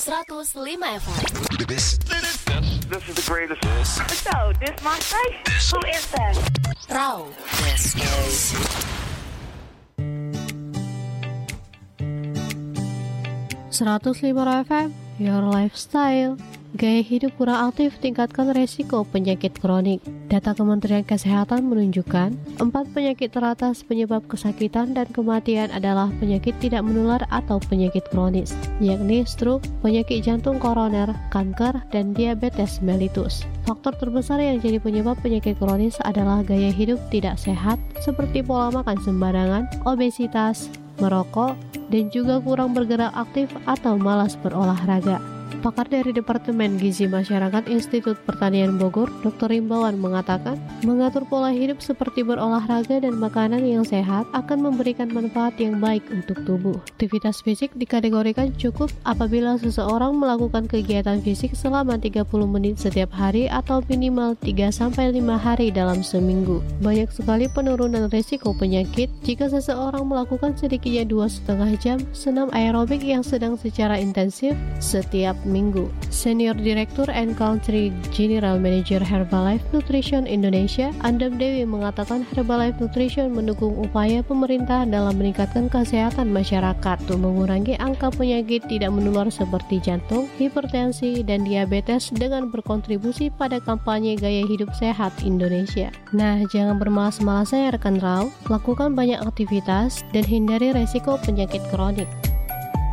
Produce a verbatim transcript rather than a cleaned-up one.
seratus lima F M. This, this, this is the greatest. So, this my station? Who is that? Raw. This is seratus lima F M, Your Lifestyle. Gaya hidup kurang aktif tingkatkan resiko penyakit kronik. Data Kementerian Kesehatan menunjukkan, empat penyakit teratas penyebab kesakitan dan kematian adalah penyakit tidak menular atau penyakit kronis, yakni stroke, penyakit jantung koroner, kanker, dan diabetes mellitus. Faktor terbesar yang jadi penyebab penyakit kronis adalah gaya hidup tidak sehat, seperti pola makan sembarangan, obesitas, merokok, dan juga kurang bergerak aktif atau malas berolahraga. Pakar dari Departemen Gizi Masyarakat Institut Pertanian Bogor, Doktor Rimbawan mengatakan, mengatur pola hidup seperti berolahraga dan makanan yang sehat akan memberikan manfaat yang baik untuk tubuh. Aktivitas fisik dikategorikan cukup apabila seseorang melakukan kegiatan fisik selama tiga puluh menit setiap hari atau minimal tiga sampai lima hari dalam seminggu. Banyak sekali penurunan risiko penyakit jika seseorang melakukan sedikitnya dua setengah jam senam aerobik yang sedang secara intensif setiap minggu. Senior Direktur and Country General Manager Herbalife Nutrition Indonesia, Andam Dewi mengatakan Herbalife Nutrition mendukung upaya pemerintah dalam meningkatkan kesehatan masyarakat untuk mengurangi angka penyakit tidak menular seperti jantung, hipertensi, dan diabetes dengan berkontribusi pada kampanye gaya hidup sehat Indonesia. Nah, jangan bermalas-malasan ya rekan Rau, lakukan banyak aktivitas dan hindari resiko penyakit kronik.